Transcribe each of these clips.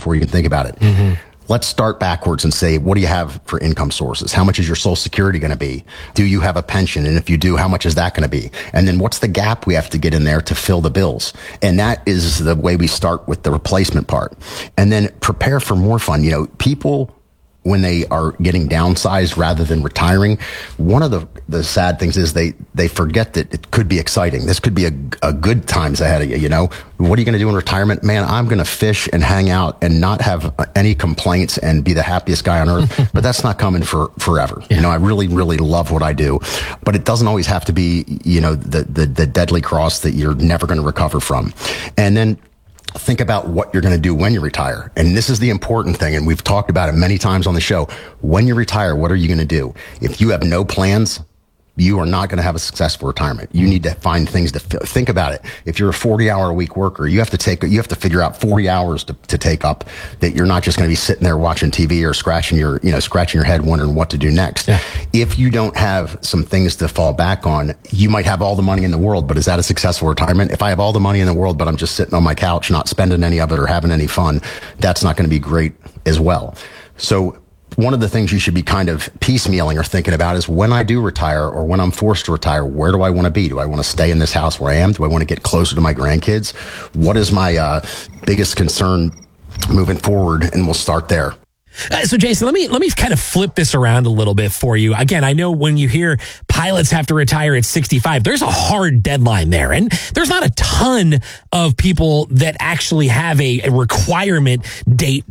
before you can think about it. Let's start backwards and say, what do you have for income sources? How much is your Social Security going to be? Do you have a pension? And if you do, how much is that going to be? And then what's the gap we have to get in there to fill the bills? And that is the way we start with the replacement part. And then prepare for more fun. You know, people, when they are getting downsized rather than retiring, one of the sad things is they forget that it could be exciting. This could be a good times ahead of you, you know? What are you going to do in retirement? Man, I'm going to fish and hang out and not have any complaints and be the happiest guy on earth. But that's not coming for forever. Yeah. You know, I really, really love what I do, but it doesn't always have to be, you know, the deadly cross that you're never going to recover from. And then think about what you're going to do when you retire. And this is the important thing. And we've talked about it many times on the show. When you retire, what are you going to do? If you have no plans, you are not going to have a successful retirement. You need to find things to think about it. If you're a 40-hour-a-week worker, you have to figure out 40 hours to take up, that you're not just going to be sitting there watching TV or scratching your head wondering what to do next. Yeah. If you don't have some things to fall back on, you might have all the money in the world, but is that a successful retirement? If I have all the money in the world, but I'm just sitting on my couch, not spending any of it or having any fun, that's not going to be great as well. So one of the things you should be kind of piecemealing or thinking about is, when I do retire or when I'm forced to retire, where do I want to be? Do I want to stay in this house where I am? Do I want to get closer to my grandkids? What is my biggest concern moving forward? And we'll start there. So Jason, let me kind of flip this around a little bit for you. Again, I know when you hear pilots have to retire at 65, there's a hard deadline there, and there's not a ton of people that actually have a requirement date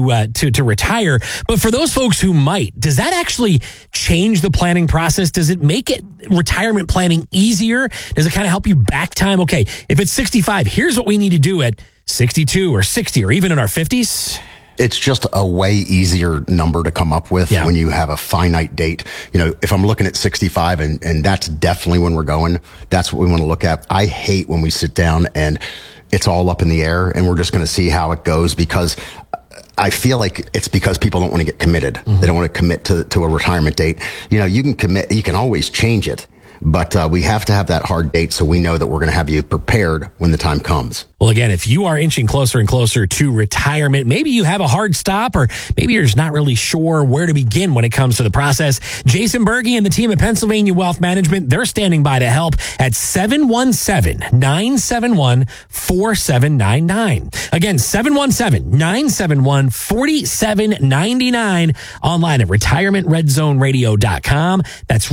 to retire. But for those folks who might, does that actually change the planning process? Does it make it retirement planning easier? Does it kind of help you back time? Okay, if it's 65, here's what we need to do at 62 or 60 or even in our 50s. It's just a way easier number to come up with when you have a finite date. You know, if I'm looking at 65 and that's definitely when we're going, that's what we want to look at. I hate when we sit down and it's all up in the air and we're just going to see how it goes, because I feel like it's because people don't want to get committed. Mm-hmm. They don't want to commit to a retirement date. You know, you can commit, you can always change it. But we have to have that hard date so we know that we're going to have you prepared when the time comes. Well, again, if you are inching closer and closer to retirement, maybe you have a hard stop, or maybe you're just not really sure where to begin when it comes to the process. Jason Berge and the team at Pennsylvania Wealth Management, they're standing by to help at 717-971-4799. Again, 717-971-4799. Online at retirementredzoneradio.com. That's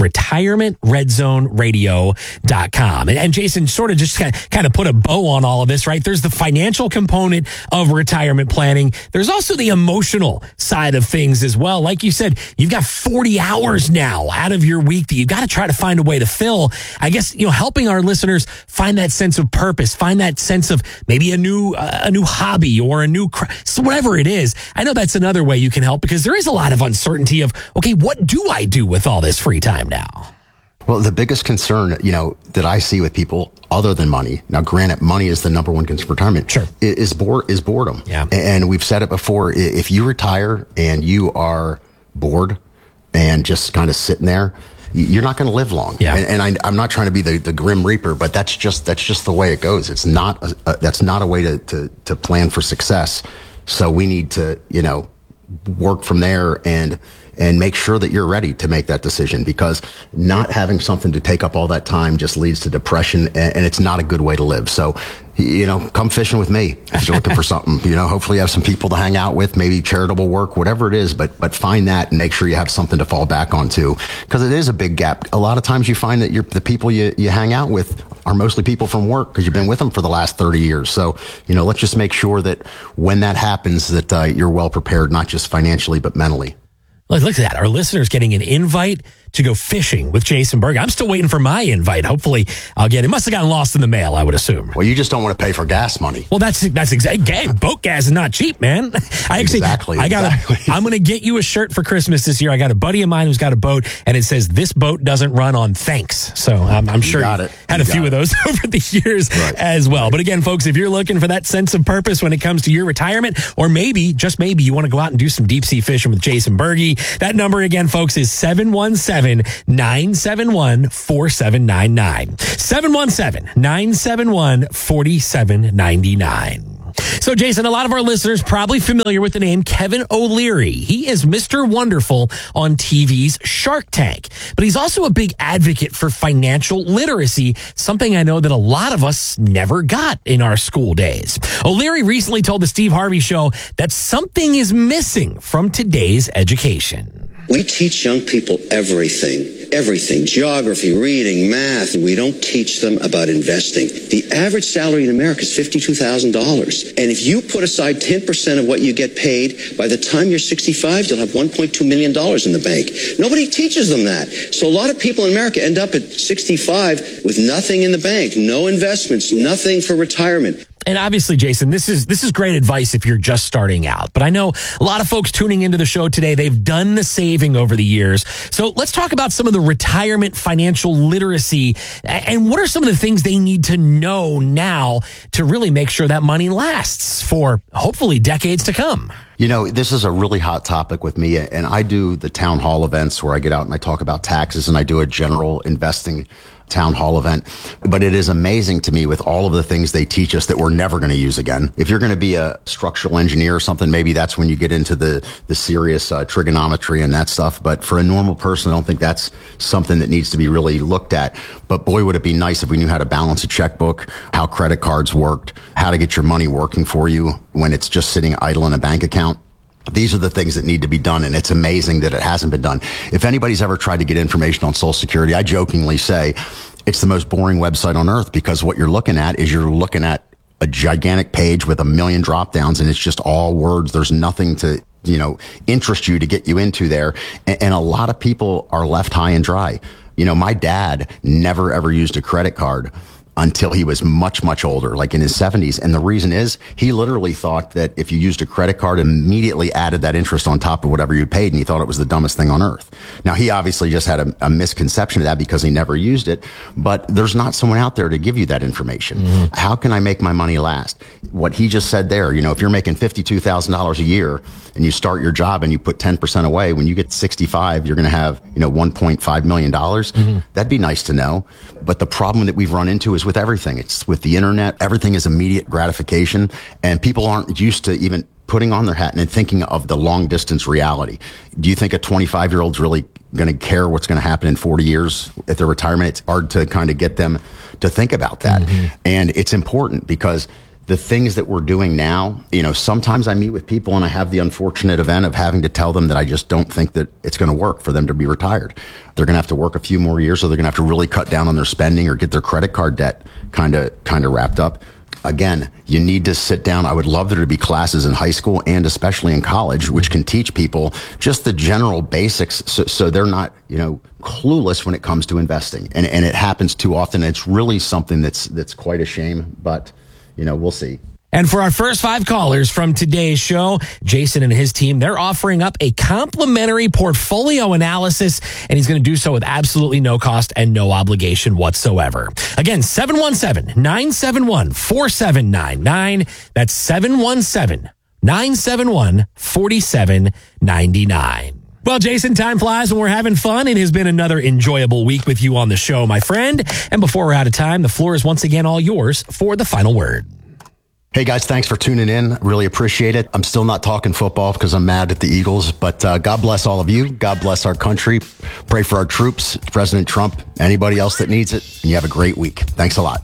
retirementredzoneradio.com. And Jason sort of just kind of put a bow on all of this, right? There's the financial component of retirement planning. There's also the emotional side of things as well. Like you said, you've got 40 hours now out of your week that you've got to try to find a way to fill. I guess, you know, helping our listeners find that sense of purpose, find that sense of maybe a new hobby or a new, so whatever it is. I know that's another way you can help, because there is a lot of uncertainty of, okay, what do I do with all this free time now? Well, the biggest concern, you know, that I see with people, other than money, now granted, money is the number one concern for retirement, sure, is boredom. Yeah. And we've said it before, if you retire and you are bored and just kind of sitting there, you're not going to live long. Yeah. And I'm not trying to be the grim reaper, but that's just the way it goes. It's not, that's not a way to plan for success. So we need to, you know, work from there and make sure that you're ready to make that decision, because not having something to take up all that time just leads to depression, and it's not a good way to live. So, you know, come fishing with me if you're looking for something. You know, hopefully you have some people to hang out with, maybe charitable work, whatever it is, but find that and make sure you have something to fall back onto, because it is a big gap. A lot of times you find that the people you hang out with are mostly people from work, because you've been with them for the last 30 years. So, you know, let's just make sure that when that happens, that you're well prepared, not just financially, but mentally. Look at that. Our listeners getting an invite to go fishing with Jason Berge. I'm still waiting for my invite. Hopefully I'll get it. Must have gotten lost in the mail, I would assume. Well, you just don't want to pay for gas money. Well, that's exactly. Boat gas is not cheap, man. Exactly. I'm going to get you a shirt for Christmas this year. I got a buddy of mine who's got a boat, and it says, "This boat doesn't run on thanks." So I'm sure you had a few of those over the years as well. But again, folks, if you're looking for that sense of purpose when it comes to your retirement, or maybe, just maybe, you want to go out and do some deep sea fishing with Jason Berge, that number again, folks, is 717-971-4799. 717-971-4799. So, Jason, a lot of our listeners probably familiar with the name Kevin O'Leary. He is Mr. Wonderful on TV's Shark Tank, but he's also a big advocate for financial literacy, something I know that a lot of us never got in our school days. O'Leary recently told the Steve Harvey Show that something is missing from today's education. We teach young people everything, geography, reading, math. We don't teach them about investing. The average salary in America is $52,000. And if you put aside 10% of what you get paid, by the time you're 65, you'll have $1.2 million in the bank. Nobody teaches them that. So a lot of people in America end up at 65 with nothing in the bank, no investments, nothing for retirement. And obviously, Jason, this is great advice if you're just starting out. But I know a lot of folks tuning into the show today, they've done the saving over the years. So let's talk about some of the retirement financial literacy and what are some of the things they need to know now to really make sure that money lasts for hopefully decades to come. You know, this is a really hot topic with me, and I do the town hall events where I get out and I talk about taxes, and I do a general investing town hall event. But it is amazing to me with all of the things they teach us that we're never going to use again. If you're going to be a structural engineer or something, maybe that's when you get into the serious trigonometry and that stuff. But for a normal person, I don't think that's something that needs to be really looked at. But boy, would it be nice if we knew how to balance a checkbook, how credit cards worked, how to get your money working for you when it's just sitting idle in a bank account. These are the things that need to be done, and it's amazing that it hasn't been done. If anybody's ever tried to get information on Social Security, I jokingly say it's the most boring website on earth, because what you're looking at a gigantic page with a million drop downs, and it's just all words. There's nothing to, interest you to get you into there. And a lot of people are left high and dry. My dad never ever used a credit card until he was much, much older, like in his 70s. And the reason is he literally thought that if you used a credit card, immediately added that interest on top of whatever you paid, and he thought it was the dumbest thing on earth. Now, he obviously just had a misconception of that because he never used it, but there's not someone out there to give you that information. Mm-hmm. How can I make my money last? What he just said there, if you're making $52,000 a year and you start your job and you put 10% away, when you get 65, you're going to have, $1.5 million. Mm-hmm. That'd be nice to know. But the problem that we've run into is with everything. It's with the internet. Everything is immediate gratification, and people aren't used to even putting on their hat and thinking of the long distance reality. Do you think a 25-year-old's really going to care what's going to happen in 40 years at their retirement? It's hard to kind of get them to think about that. Mm-hmm. And it's important because the things that we're doing now, sometimes I meet with people and I have the unfortunate event of having to tell them that I just don't think that it's going to work for them to be retired. They're going to have to work a few more years, or they're going to have to really cut down on their spending or get their credit card debt kind of wrapped up. Again, you need to sit down. I would love there to be classes in high school and especially in college, which can teach people just the general basics so they're not, clueless when it comes to investing. And it happens too often. It's really something that's quite a shame, but we'll see. And for our first 5 callers from today's show, Jason and his team, they're offering up a complimentary portfolio analysis, and he's going to do so with absolutely no cost and no obligation whatsoever. Again, 717-971-4799. That's 717-971-4799. Well, Jason, time flies when we're having fun. It has been another enjoyable week with you on the show, my friend. And before we're out of time, the floor is once again all yours for the final word. Hey guys, thanks for tuning in. Really appreciate it. I'm still not talking football because I'm mad at the Eagles, but God bless all of you. God bless our country. Pray for our troops, President Trump, anybody else that needs it. And you have a great week. Thanks a lot.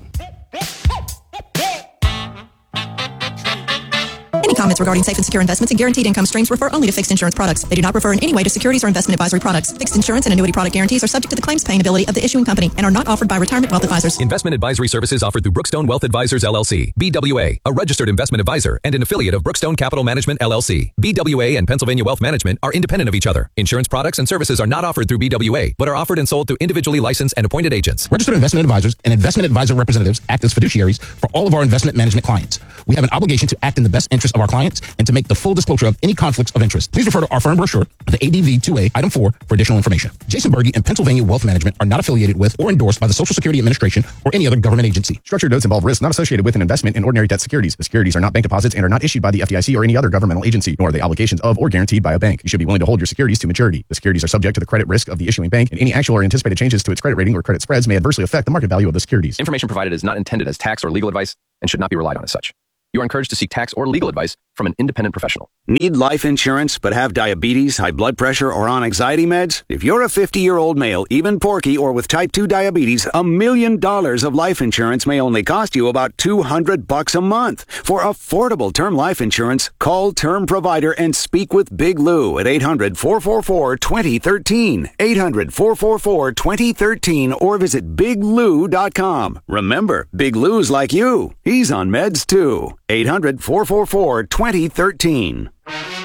Any comments regarding safe and secure investments and guaranteed income streams refer only to fixed insurance products. They do not refer in any way to securities or investment advisory products. Fixed insurance and annuity product guarantees are subject to the claims paying ability of the issuing company and are not offered by Retirement Wealth Advisors. Investment advisory services offered through Brookstone Wealth Advisors, LLC. BWA, a registered investment advisor and an affiliate of Brookstone Capital Management, LLC. BWA and Pennsylvania Wealth Management are independent of each other. Insurance products and services are not offered through BWA, but are offered and sold through individually licensed and appointed agents. Registered investment advisors and investment advisor representatives act as fiduciaries for all of our investment management clients. We have an obligation to act in the best interest of our clients and to make the full disclosure of any conflicts of interest. Please refer to our firm brochure, the ADV 2A, Item 4, for additional information. Jason Berge and Pennsylvania Wealth Management are not affiliated with or endorsed by the Social Security Administration or any other government agency. Structured notes involve risks not associated with an investment in ordinary debt securities. The securities are not bank deposits and are not issued by the FDIC or any other governmental agency, nor are they obligations of or guaranteed by a bank. You should be willing to hold your securities to maturity. The securities are subject to the credit risk of the issuing bank, and any actual or anticipated changes to its credit rating or credit spreads may adversely affect the market value of the securities. Information provided is not intended as tax or legal advice and should not be relied on as such. You are encouraged to seek tax or legal advice from an independent professional. Need life insurance but have diabetes, high blood pressure, or on anxiety meds? If you're a 50-year-old male, even porky, or with type 2 diabetes, $1 million of life insurance may only cost you about $200 a month. For affordable term life insurance, call Term Provider and speak with Big Lou at 800-444-2013. 800-444-2013 or visit biglou.com. Remember, Big Lou's like you. He's on meds too. 800-444-2013.